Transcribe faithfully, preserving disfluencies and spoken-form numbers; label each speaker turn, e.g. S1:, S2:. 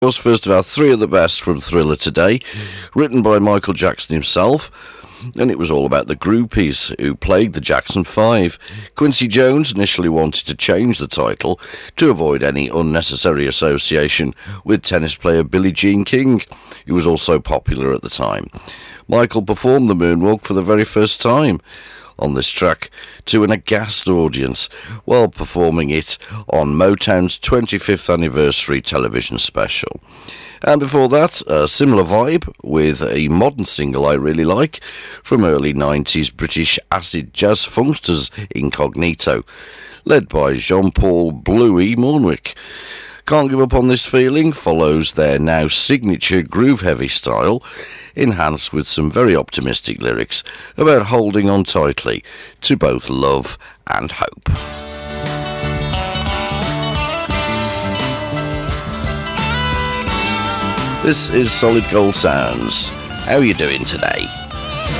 S1: Was first of our three of the best from Thriller today, written by Michael Jackson himself, and it was all about the groupies who plagued the Jackson Five. Quincy Jones initially wanted to change the title to avoid any unnecessary association with tennis player Billie Jean King, who was also popular at the time. Michael performed the moonwalk for the very first time on this track to an aghast audience while performing it on Motown's twenty-fifth anniversary television special. And before that, a similar vibe with a modern single I really like from early nineties British acid jazz funksters Incognito, led by Jean-Paul Bluey Mornwick. Can't Give Up on This Feeling follows their now signature groove-heavy style, enhanced with some very optimistic lyrics about holding on tightly to both love and hope. This is Solid Gold Sounds. How are you doing today?